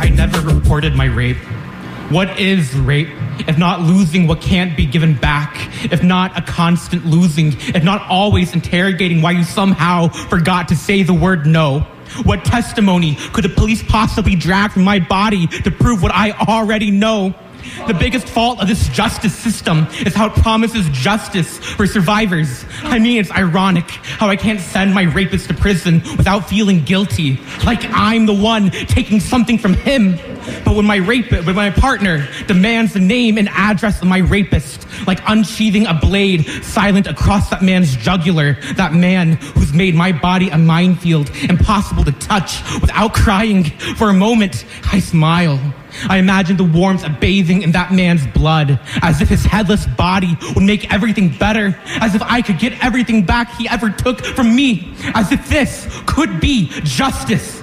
I never reported my rape. What is rape, if not losing what can't be given back, if not a constant losing, if not always interrogating why you somehow forgot to say the word no? What testimony could the police possibly drag from my body to prove what I already know? The biggest fault of this justice system is how it promises justice for survivors. I mean, it's ironic how I can't send my rapist to prison without feeling guilty, like I'm the one taking something from him. But when my partner demands the name and address of my rapist, like unsheathing a blade silent across that man's jugular, that man who's made my body a minefield, impossible to touch without crying, for a moment, I smile. I imagine the warmth of bathing in that man's blood, as if his headless body would make everything better, as if I could get everything back he ever took from me, as if this could be justice.